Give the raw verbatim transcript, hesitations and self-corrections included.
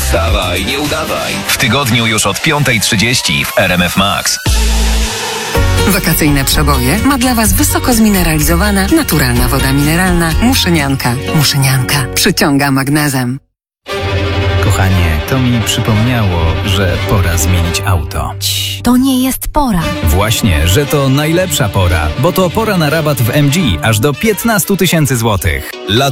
Wstawaj, nie udawaj. W tygodniu już od piąta trzydzieści w R M F Max. Wakacyjne przeboje ma dla Was wysoko zmineralizowana, naturalna woda mineralna Muszynianka. Muszynianka przyciąga magnezem. Kochanie, to mi przypomniało, że pora zmienić auto. To nie jest pora. Właśnie, że to najlepsza pora, bo to pora na rabat w M G aż do piętnaście tysięcy złotych.